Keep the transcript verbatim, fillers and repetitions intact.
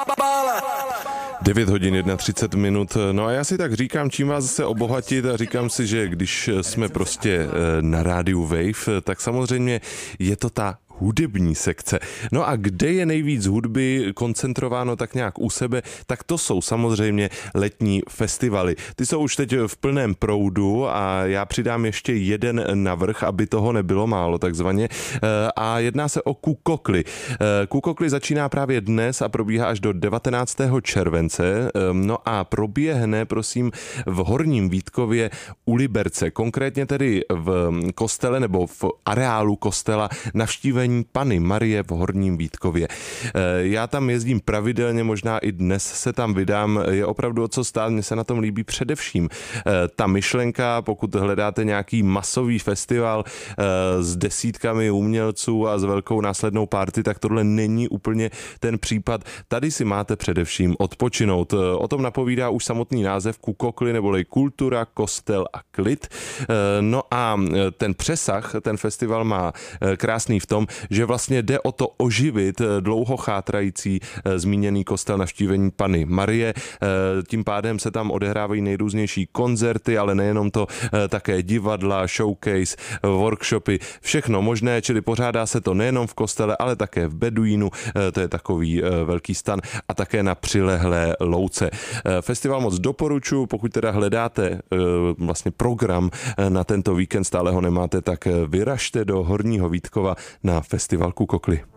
devět hodin třicet jedna minut. No a já si tak říkám, čím vás zase obohatit, a říkám si, že když jsme prostě na rádiu Wave, tak samozřejmě je to ta hudební sekce. No a kde je nejvíc hudby koncentrováno tak nějak u sebe, tak to jsou samozřejmě letní festivaly. Ty jsou už teď v plném proudu a já přidám ještě jeden navrch, aby toho nebylo málo takzvaně. A jedná se o Kukokli. Kukokli začíná právě dnes a probíhá až do devatenáctého července. No a proběhne, prosím, v Horním Vítkově u Liberce. Konkrétně tedy v kostele nebo v areálu kostela Navštívení Panny Marie v Horním Vítkově. Já tam jezdím pravidelně, možná i dnes se tam vydám. Je opravdu o co stát, mně se na tom líbí především ta myšlenka, pokud hledáte nějaký masový festival s desítkami umělců a s velkou následnou party, tak tohle není úplně ten případ. Tady si máte především odpočinout. O tom napovídá už samotný název Kukokli, neboli kultura, kostel a klid. No a ten přesah, ten festival má krásný v tom, že vlastně jde o to oživit dlouho chátrající zmíněný kostel Navštívení Panny Marie. Tím pádem se tam odehrávají nejrůznější koncerty, ale nejenom to, také divadla, showcase, workshopy, všechno možné, čili pořádá se to nejenom v kostele, ale také v Beduínu, to je takový velký stan, a také na přilehlé louce. Festival moc doporučuji, pokud teda hledáte vlastně program na tento víkend, stále ho nemáte, tak vyražte do Horního Vítkova na festival Kukokli.